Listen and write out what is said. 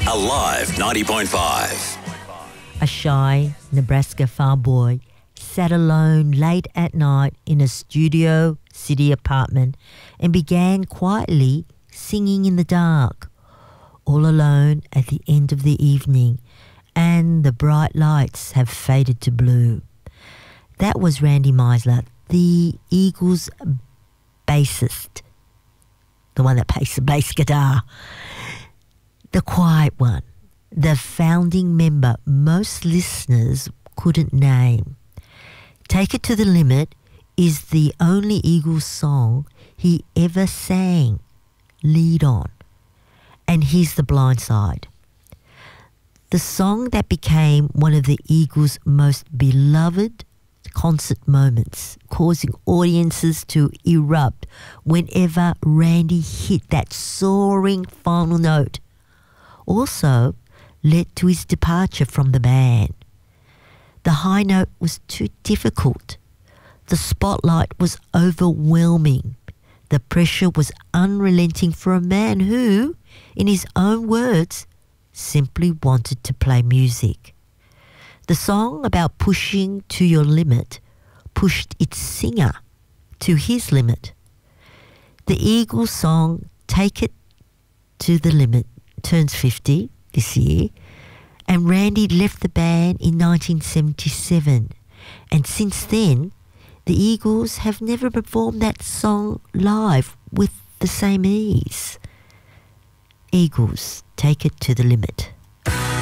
Alive 90.5. A shy Nebraska farm boy sat alone late at night in a Studio City apartment and began quietly singing in the dark, all alone at the end of the evening, and the bright lights have faded to blue. That was Randy Meisler, the Eagles bassist, the one that plays the bass guitar, the quiet one, the founding member most listeners couldn't name. Take It to the Limit is the only Eagles song he ever sang lead on. And here's The Blind Side, the song that became one of the Eagles' most beloved concert moments, causing audiences to erupt whenever Randy hit that soaring final note. Also led to his departure from the band. The high note was too difficult. The spotlight was overwhelming. The pressure was unrelenting for a man who, in his own words, simply wanted to play music. The song about pushing to your limit pushed its singer to his limit. The Eagles song Take It to the Limit turns 50 this year, and Randy left the band in 1977, and since then the Eagles have never performed that song live with the same ease. Eagles, Take It to the Limit.